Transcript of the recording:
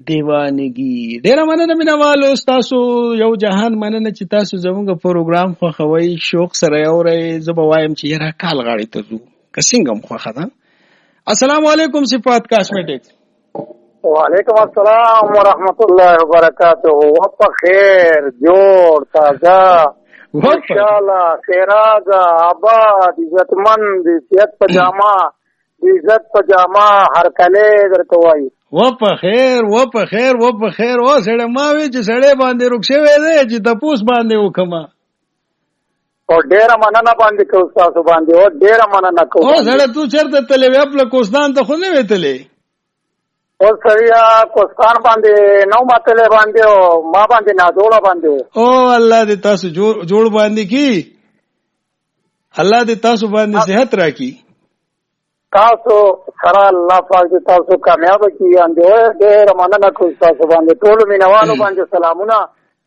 دیوانگی. ډیره مننه مینوالو تاسو یو جهان مننه چې تاسو زموږ پروګرام خوښوئ شوق سره اورئ. زه به وایم چې یاره کال غاړې ته ځو که څنګه هم خوښه ده. السلام علیکم صفات کاسمیټکس. وعلیکم السلام ورحمت الله وبرکاتہ. وپ خیر جوړ تازه ماشاءالله خیراز آباد عزتمند صحت پجامه عزت پجامه هر کله درته وایي وپ خیر وپ خیر وپ خیر. او سړی ما وی چې سړی باندې رک شوی دی چې تپوس باندې وکما او ډیره مننه باندې کو تاسو باندې او ډیره مننه کو. او سړی تو چرته تلې خپل کوستان ته خو نه وتلې او سړیا کوستان باندې نو ماتلې باندې او ما باندې نه جوړه باندې. او الله دې تاسو جوړ باندې کی الله دې تاسو باندې صحت راکړي. تاسو سره الله پاک تاسو کامیاب کړي. اندې ډېر مننه کوم تاسو باندې ټول مینوالو باندې سلامونه